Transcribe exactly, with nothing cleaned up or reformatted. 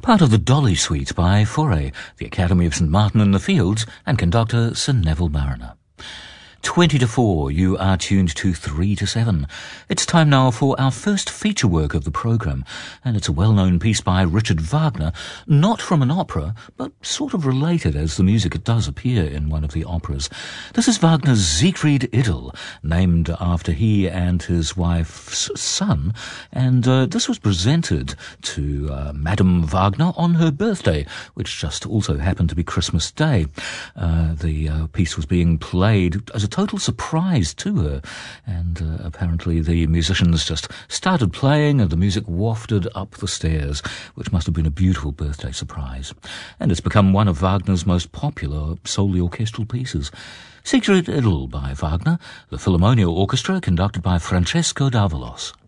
part of the Dolly Suite by Fauré, the Academy of St Martin in the Fields, and conductor Sir Neville Marriner. Twenty to four, you are tuned to three to seven. It's time now for our first feature work of the programme, and it's a well-known piece by Richard Wagner, not from an opera, but sort of related as the music does appear in one of the operas. This is Wagner's Siegfried Idyll, named after he and his wife's son, and uh, this was presented to uh, Madame Wagner on her birthday, which just also happened to be Christmas Day. Uh, the uh, piece was being played as a total surprise to her, and uh, apparently the musicians just started playing and the music wafted up the stairs, which must have been a beautiful birthday surprise. And it's become one of Wagner's most popular solely orchestral pieces. Siegfried Idyll by Wagner, the Philharmonia Orchestra conducted by Francesco d'Avalos.